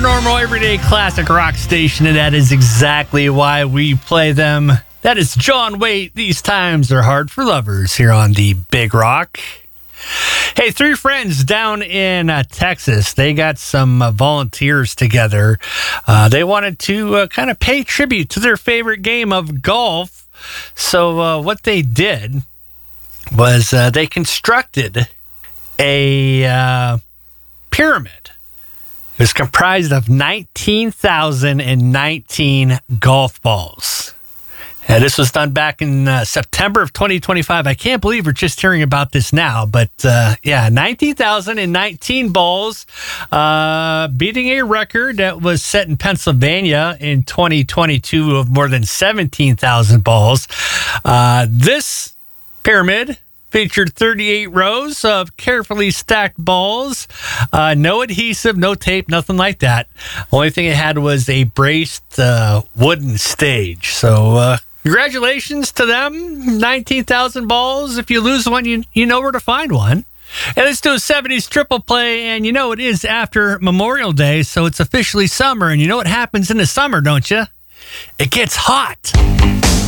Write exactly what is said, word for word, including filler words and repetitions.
normal, everyday classic rock station, and that is exactly why we play them. That is John Waite. These times are hard for lovers here on the Big Rock. Hey, three friends down in uh, Texas, they got some uh, volunteers together. Uh, they wanted to uh, kind of pay tribute to their favorite game of golf. So uh, what they did was uh, they constructed a uh, pyramid. It was comprised of nineteen thousand nineteen golf balls. And this was done back in uh, September of twenty twenty-five. I can't believe we're just hearing about this now. But uh, yeah, nineteen thousand nineteen balls, uh, beating a record that was set in Pennsylvania in twenty twenty-two of more than seventeen thousand balls. Uh, this pyramid featured thirty-eight rows of carefully stacked balls. Uh, no adhesive, no tape, nothing like that. Only thing it had was a braced uh, wooden stage. So uh, congratulations to them. nineteen thousand balls. If you lose one, you, you know where to find one. And let's do a seventies triple play. And you know it is after Memorial Day, so it's officially summer. And you know what happens in the summer, don't you? It gets hot.